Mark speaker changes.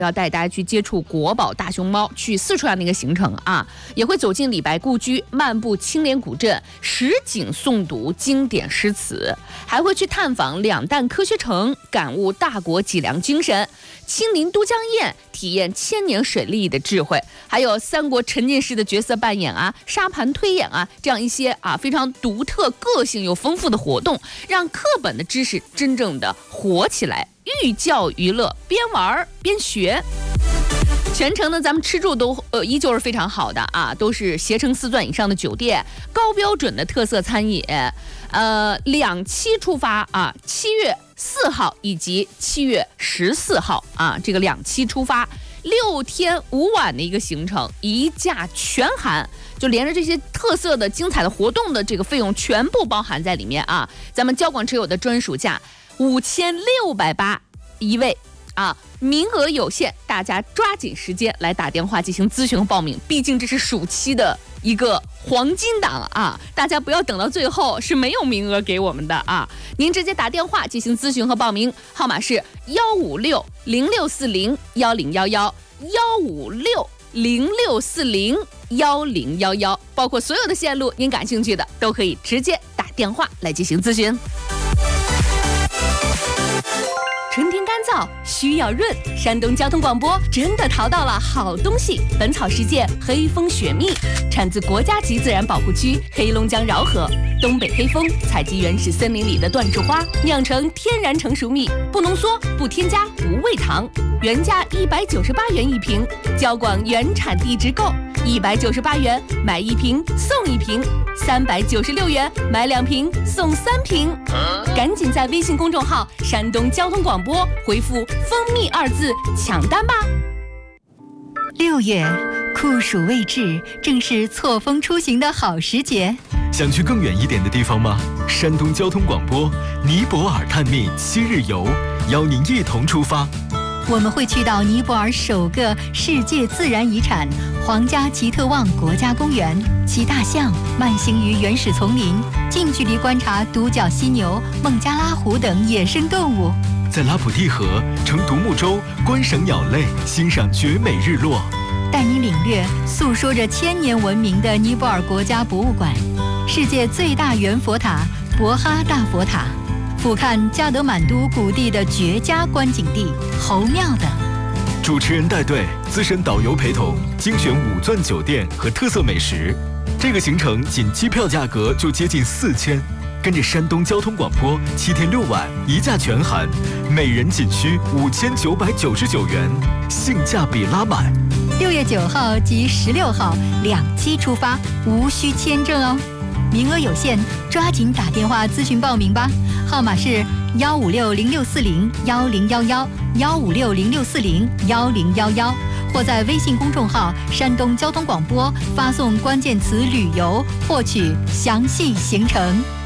Speaker 1: 要带大家去接触国宝大熊猫，去四川那个行程啊，也会走进李白故居，漫步青莲古镇，实景诵读经典诗词，还会去探访两弹科学城，感悟大国脊梁精神，亲临都江堰，体验千年水利的智慧，还有三国沉浸式的角色扮演啊，沙盘推演啊，这样一些非常独特、个性又丰富的活动，让课本的知识真正的活起来。寓教于乐，边玩边学。全程呢，咱们吃住都依旧是非常好的啊，都是携程4钻以上的酒店，高标准的特色餐饮。2期出发啊，7月4号以及7月14号啊，这个2期出发，6天5晚的一个行程，一价全含。就连着这些特色的精彩的活动的这个费用全部包含在里面啊，咱们交广车友的专属价5680一位啊，名额有限，大家抓紧时间来打电话进行咨询和报名，毕竟这是暑期的一个黄金档啊，大家不要等到最后是没有名额给我们的啊，您直接打电话进行咨询和报名，号码是156064011，15606401011，包括所有的线路，您感兴趣的都可以直接打电话来进行咨询。春天干燥需要润，山东交通广播真的淘到了好东西。本草世界黑蜂雪蜜产自国家级自然保护区黑龙江饶河，东北黑蜂采集原始森林里的椴树花，酿成天然成熟蜜，不浓缩，不添加，不喂糖，原价198元一瓶，交广原产地直购，198元买1瓶送1瓶，396元买2瓶送3瓶，赶紧在微信公众号山东交通广播回复蜂蜜2字抢单吧。
Speaker 2: 6月酷暑未至，正是错峰出行的好时节。
Speaker 3: 想去更远一点的地方吗？山东交通广播尼泊尔探秘7日游，邀您一同出发。
Speaker 2: 我们会去到尼泊尔首个世界自然遗产皇家吉特旺国家公园，骑大象慢行于原始丛林，近距离观察独角犀牛、孟加拉虎等野生动物，
Speaker 3: 在拉普蒂河乘独木舟观赏鸟类，欣赏绝美日落，
Speaker 2: 带你领略诉说着1000年文明的尼泊尔国家博物馆，世界最大圆佛塔博哈大佛塔，俯瞰加德满都谷地的绝佳观景地侯庙等。
Speaker 3: 主持人带队，资深导游陪同，精选5钻酒店和特色美食。这个行程仅机票价格就接近4000，跟着山东交通广播7天6晚一价全含，每人仅需5999元，性价比拉满。
Speaker 2: 6月9号及16号2期出发，无需签证哦。名额有限，抓紧打电话咨询报名吧，号码是156064010，15606401011，或在微信公众号山东交通广播发送关键词旅游，获取详细行程。